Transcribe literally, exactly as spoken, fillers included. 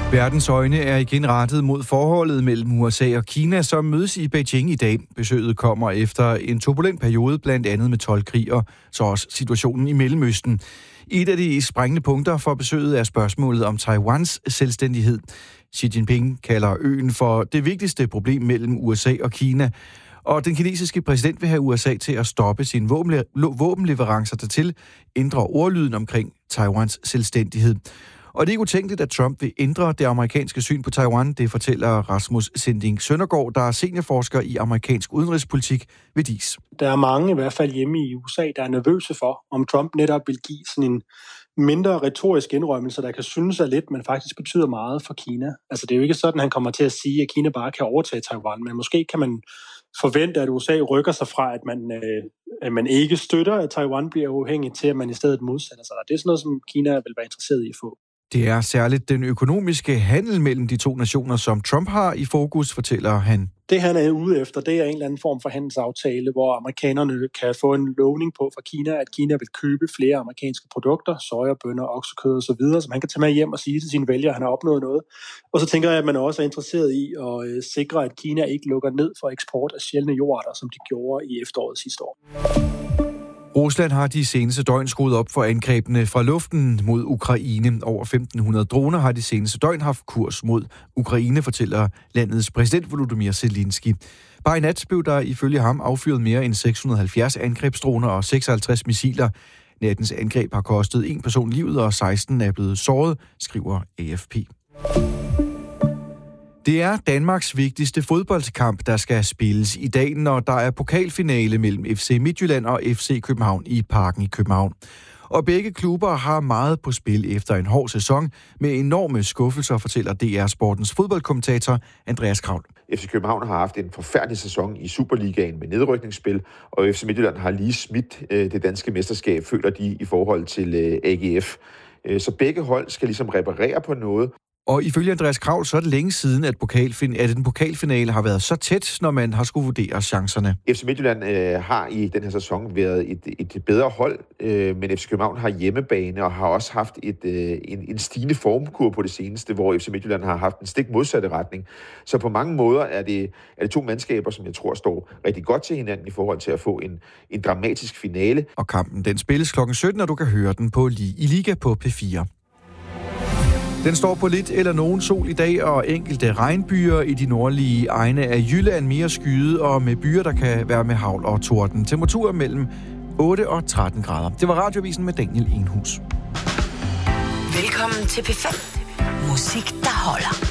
Verdens øjne er igen rettet mod forholdet mellem U S A og Kina, som mødes i Beijing i dag. Besøget kommer efter en turbulent periode, blandt andet med toldkrig og så også situationen i Mellemøsten. Et af de sprængende punkter for besøget er spørgsmålet om Taiwans selvstændighed. Xi Jinping kalder øen for det vigtigste problem mellem U S A og Kina, og den kinesiske præsident vil have U S A til at stoppe sine våbenleverancer dertil, ændre ordlyden omkring Taiwans selvstændighed. Og det er ikke utænkeligt, at Trump vil ændre det amerikanske syn på Taiwan, det fortæller Rasmus Sinding Søndergaard, der er seniorforsker i amerikansk udenrigspolitik ved D I S. Der er mange, i hvert fald hjemme i U S A, der er nervøse for, om Trump netop vil give sådan en mindre retorisk indrømmelse, der kan synes af lidt, men faktisk betyder meget for Kina. Altså det er jo ikke sådan, han kommer til at sige, at Kina bare kan overtage Taiwan, men måske kan man forvente, at U S A rykker sig fra, at man, øh, at man ikke støtter, at Taiwan bliver uafhængig, til at man i stedet modsætter sig. Det er sådan noget, som Kina vil være interesseret i at få. Det er særligt den økonomiske handel mellem de to nationer, som Trump har i fokus, fortæller han. Det han er ude efter, det er en eller anden form for handelsaftale, hvor amerikanerne kan få en lovning på fra Kina, at Kina vil købe flere amerikanske produkter, sojabønner, oksekød osv., som han kan tage med hjem og sige til sine vælgere, at han har opnået noget. Og så tænker jeg, at man også er interesseret i at øh, sikre, at Kina ikke lukker ned for eksport af sjældne jordarter, som de gjorde i efteråret sidste år. Rusland har de seneste døgn skruet op for angrebene fra luften mod Ukraine. Over femten hundrede droner har de seneste døgn haft kurs mod Ukraine, fortæller landets præsident Volodymyr Zelensky. Bare i nat blev der ifølge ham affyret mere end seks hundrede og halvfjerds angrebsdroner og seksoghalvtreds missiler. Nattens angreb har kostet en person livet, og seksten er blevet såret, skriver A F P. Det er Danmarks vigtigste fodboldkamp, der skal spilles i dag, når der er pokalfinale mellem F C Midtjylland og F C København i Parken i København. Og begge klubber har meget på spil efter en hård sæson med enorme skuffelser, fortæller D R Sportens fodboldkommentator Andreas Kraul. F C København har haft en forfærdelig sæson i Superligaen med nedrykningsspil, og F C Midtjylland har lige smidt det danske mesterskab, føler de, i forhold til A G F. Så begge hold skal ligesom reparere på noget. Og ifølge Andreas Kraul, så er det længe siden, at, pokalfin- at en pokalfinale har været så tæt, når man har skulle vurdere chancerne. F C Midtjylland øh, har i den her sæson været et, et bedre hold, øh, men F C København har hjemmebane og har også haft et, øh, en, en stigende formkur på det seneste, hvor F C Midtjylland har haft en stik modsatte retning. Så på mange måder er det, er det to mandskaber, som jeg tror står rigtig godt til hinanden i forhold til at få en, en dramatisk finale. Og kampen den spilles klokken sytten, og du kan høre den på i Liga på P fire. Den står på lidt eller nogen sol i dag, og enkelte regnbyer i de nordlige egne af Jylland mere skyde, og med byer, der kan være med hagl og torden. Temperaturer mellem otte og tretten grader. Det var Radioavisen med Daniel Enhus. Velkommen til P fem. Musik, der holder.